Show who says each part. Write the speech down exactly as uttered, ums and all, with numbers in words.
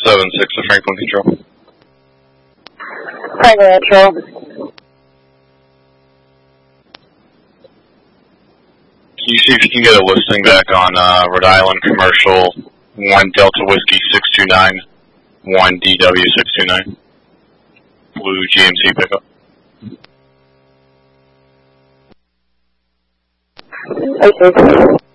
Speaker 1: seven six to Franklin Control.
Speaker 2: Franklin Control.
Speaker 1: Can you see if you can get a listing back on uh, Rhode Island Commercial one Delta Whiskey six two nine, one D W six two nine, blue G M C pickup?
Speaker 2: Okay.